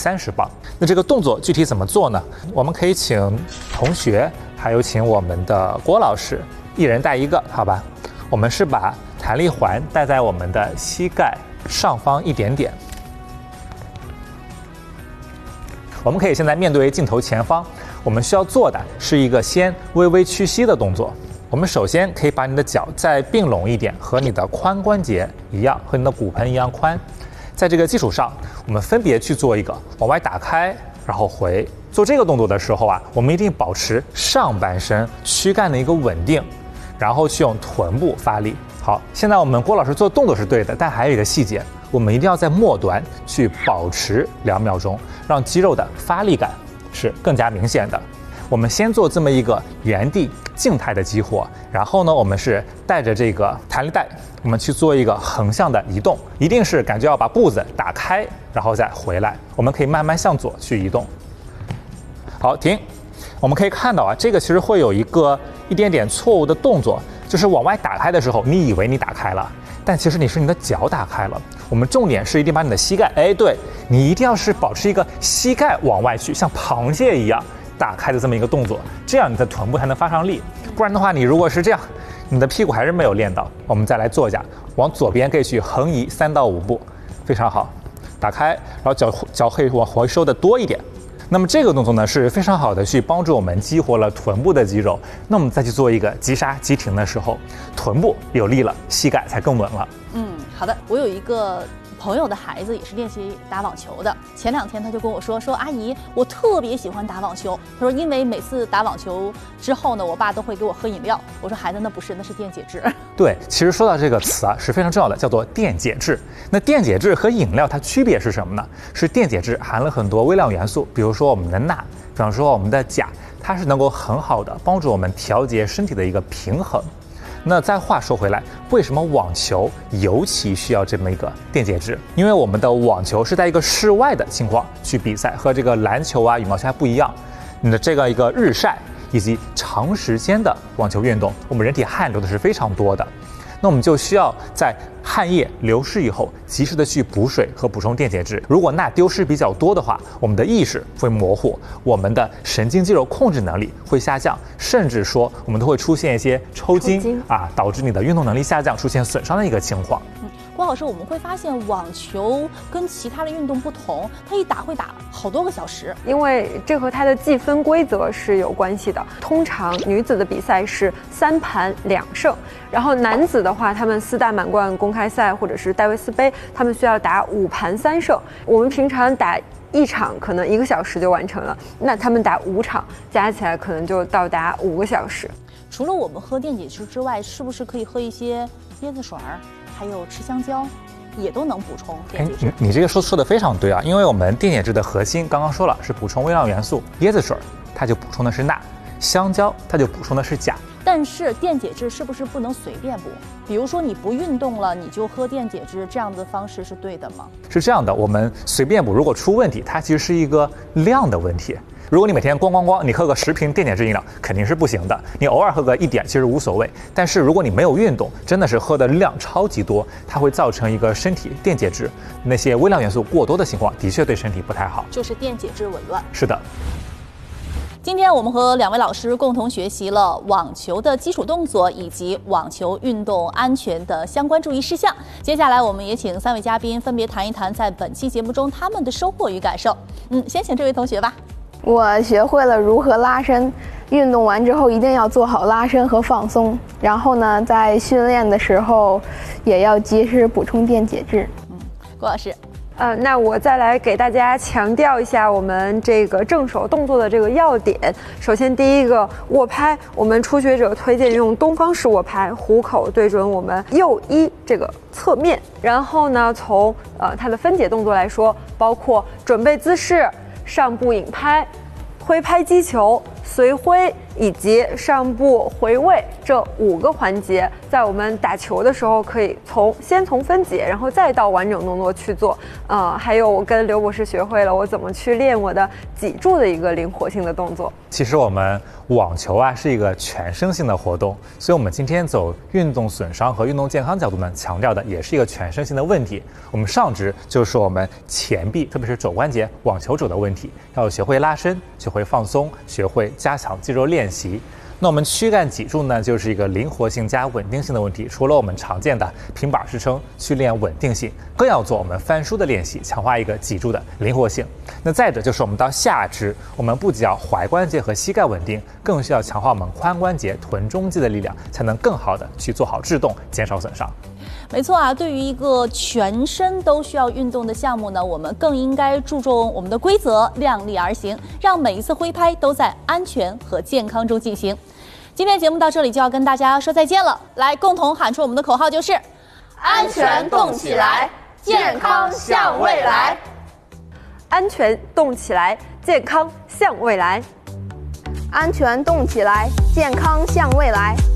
30磅。那这个动作具体怎么做呢？我们可以请同学，还有请我们的郭老师，一人带一个，好吧？我们是把弹力环戴在我们的膝盖上方一点点。我们可以现在面对镜头前方，我们需要做的是一个先微微屈膝的动作。我们首先可以把你的脚再并拢一点，和你的髋关节一样，和你的骨盆一样宽。在这个基础上，我们分别去做一个往外打开，然后回。做这个动作的时候啊，我们一定保持上半身躯干的一个稳定，然后去用臀部发力。好，现在我们郭老师做动作是对的，但还有一个细节，我们一定要在末端去保持2秒钟，让肌肉的发力感是更加明显的。我们先做这么一个原地静态的激活，然后呢，我们是带着这个弹力带，我们去做一个横向的移动，一定是感觉要把步子打开，然后再回来。我们可以慢慢向左去移动。好，停。我们可以看到啊，这个其实会有一点点错误的动作，就是往外打开的时候，你以为你打开了，但其实你是你的脚打开了。我们重点是一定把你的膝盖，对，你一定要是保持一个膝盖往外去，像螃蟹一样打开的这么一个动作，这样你的臀部才能发上力。不然的话，你如果是这样，你的屁股还是没有练到。我们再来做一下，往左边可以去横移3到5步，非常好。打开，然后脚可以往回收的多一点。那么这个动作呢是非常好的去帮助我们激活了臀部的肌肉。那我们再去做一个急刹急停的时候，臀部有力了，膝盖才更稳了。 好的，我有一个朋友的孩子也是练习打网球的，前2天他就跟我说阿姨，我特别喜欢打网球。他说因为每次打网球之后呢，我爸都会给我喝饮料。我说孩子，那不是，那是电解质。 对，其实说到这个词啊是非常重要的，叫做电解质。那电解质和饮料它区别是什么呢？是电解质含了很多微量元素，比如说我们的钠，比方说我们的钾，它是能够很好的帮助我们调节身体的一个平衡。那再话说回来，为什么网球尤其需要这么一个电解质？因为我们的网球是在一个室外的情况去比赛，和这个篮球啊、羽毛球还不一样。你的这个一个日晒以及长时间的网球运动，我们人体汗流的是非常多的。那我们就需要在汗液流失以后，及时的去补水和补充电解质。如果钠丢失比较多的话，我们的意识会模糊，我们的神经肌肉控制能力会下降，甚至说我们都会出现一些抽筋啊，导致你的运动能力下降，出现损伤的一个情况。 郭老师，我们会发现网球跟其他的运动不同，它一打会打好多个小时， 因为这和它的计分规则是有关系的。通常女子的比赛是3盘2胜，然后男子的话，他们4大满贯公开赛或者是戴维斯杯，他们需要打5盘3胜。我们平常打1场可能1个小时就完成了，那他们打5场，加起来可能就到达5个小时。 除了我们喝电解质之外，是不是可以喝一些椰子水儿？还有吃香蕉，也都能补充电解质。 你这个说的非常对啊，因为我们电解质的核心刚刚说了是补充微量元素，椰子水它就补充的是钠，香蕉它就补充的是钾。 但是电解质是不是不能随便补？比如说你不运动了，你就喝电解质，这样的方式是对的吗？ 是这样的，我们随便补，如果出问题，它其实是一个量的问题。如果你每天咣，你喝个10瓶电解质饮料肯定是不行的。你偶尔喝个1点其实无所谓，但是如果你没有运动，真的是喝的量超级多，它会造成一个身体电解质那些微量元素过多的情况，的确对身体不太好， 就是电解质紊乱。 是的。 今天我们和2位老师共同学习了网球的基础动作以及网球运动安全的相关注意事项。接下来我们也请3位嘉宾分别谈一谈在本期节目中他们的收获与感受。先请这位同学吧。 我学会了如何拉伸，运动完之后一定要做好拉伸和放松，然后呢，在训练的时候也要及时补充电解质。 郭老师。 那我再来给大家强调一下我们这个正手动作的这个要点。首先，第一个握拍，我们初学者推荐用东方式握拍，虎口对准我们右1这个侧面。然后呢，从它的分解动作来说，包括准备姿势、上步引拍、挥拍击球、随挥、 以及上步、回位这5个环节，在我们打球的时候可以先从分解，然后再到完整动作去做。还有我跟刘博士学会了我怎么去练我的脊柱的一个灵活性的动作。 其实我们网球啊是一个全身性的活动，所以我们今天走运动损伤和运动健康角度呢，强调的也是一个全身性的问题。我们上肢就是我们前臂，特别是肘关节、网球肘的问题，要学会拉伸，学会放松，学会加强肌肉练习。那我们躯干脊柱呢，就是一个灵活性加稳定性的问题。除了我们常见的平板支撑去练稳定性，更要做我们翻书的练习，强化一个脊柱的灵活性。那再者就是我们到下肢，我们不仅要踝关节和膝盖稳定，更需要强化我们髋关节、臀中肌的力量，才能更好的去做好制动，减少损伤。 没错啊，对于一个全身都需要运动的项目呢，我们更应该注重我们的规则，量力而行，让每一次挥拍都在安全和健康中进行。今天节目到这里就要跟大家说再见了，来共同喊出我们的口号，就是安全动起来，健康向未来。 安全动起来，健康向未来。 安全动起来，健康向未来。